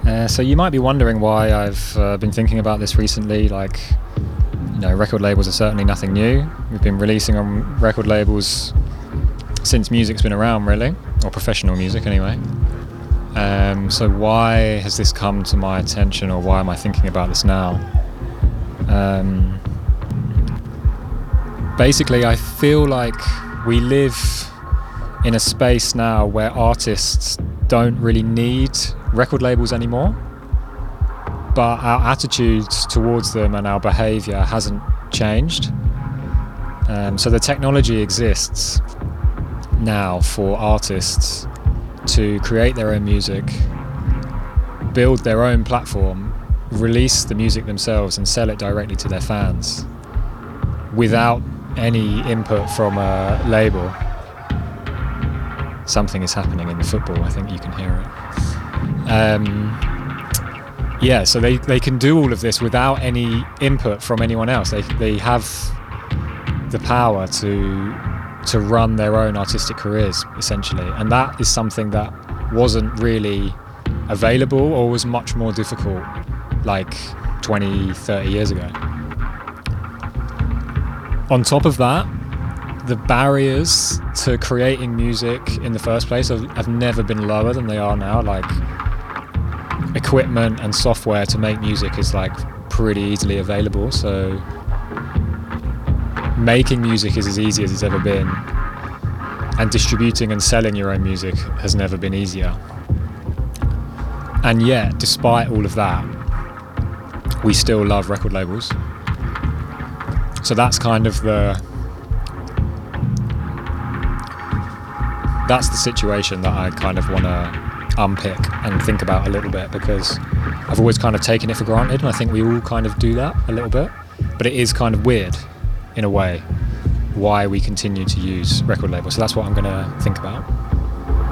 So you might be wondering why I've been thinking about this recently. Like, record labels are certainly nothing new. We've been releasing on record labels since music's been around, really, or professional music anyway. So why has this come to my attention, or why am I thinking about this now? Basically, I feel like we live in a space now where artists don't really need record labels anymore, but our attitudes towards them and our behaviour hasn't changed. So the technology exists now for artists to create their own music, build their own platform, release the music themselves and sell it directly to their fans without any input from a label. Something is happening in the football, I think you can hear it. So they can do all of this without any input from anyone else. They have the power to run their own artistic careers, essentially. And that is something that wasn't really available, or was much more difficult like 20, 30 years ago. On top of that, the barriers to creating music in the first place have never been lower than they are now. Like, equipment and software to make music is like pretty easily available, so making music is as easy as it's ever been, and distributing and selling your own music has never been easier. And yet, despite all of that, we still love record labels. So that's kind of that's the situation that I kind of want to unpick and think about a little bit, because I've always kind of taken it for granted, and I think we all kind of do that a little bit, but it is kind of weird in a way why we continue to use record labels. So that's what I'm going to think about.